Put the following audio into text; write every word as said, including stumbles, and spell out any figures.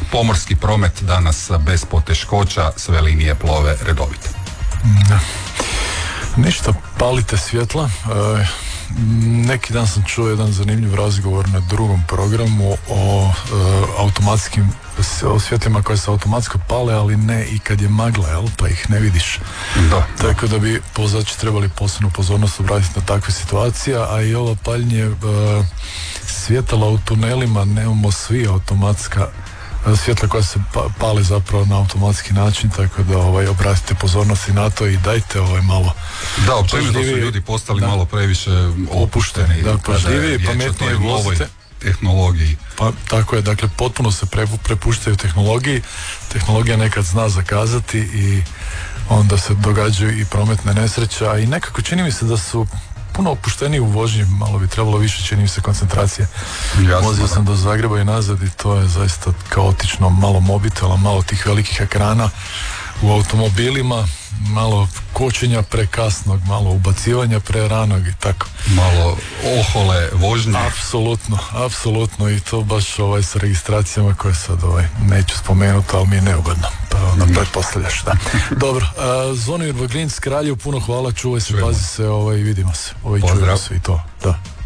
pomorski promet danas bez poteškoća, sve linije plove redovito. Da. Ništa, palite svjetla. E, neki dan sam čuo jedan zanimljiv razgovor na drugom programu o e, automatskim o svjetlima koje se automatsko pale, ali ne i kad je magla, jel? Pa ih ne vidiš. Da, tako da bi vozači trebali posebnu pozornost obratiti na takve situacije, a i ovo paljenje e, svjetala u tunelima, nemamo svi automatska svjetla koja se pale zapravo na automatski način, tako da ovaj, obratite pozornost i na to i dajte ovaj malo. Da, općenito su ljudi postali da. malo previše opušteni. Da, pažljiviji, pametnije vozite. Tehnologiji. Pa tako je, dakle potpuno se pre, prepuštaju tehnologiji. Tehnologija nekad zna zakazati i onda se događaju i prometne nesreće, a i nekako čini mi se da su puno opušteniji u vožnji, malo bi trebalo više, čini mi se, koncentracije. Vozio sam do Zagreba i nazad i to je zaista kaotično, malo mobitela, malo tih velikih ekrana u automobilima, malo kočenja prekasnog, malo ubacivanja preranog i tako. Malo ohole vožnje. Apsolutno, apsolutno i to baš ovaj sa registracijama koje sad ovaj neću spomenuti, ali mi je neugodno. Pa onda mm. pretpostavljaš, da. Dobro, uh, Zvonimir Vaglinc, Kraljev, puno hvala, čuvaj se, pazi se, ovaj, vidimo se. Ovaj, čujemo se i to, da.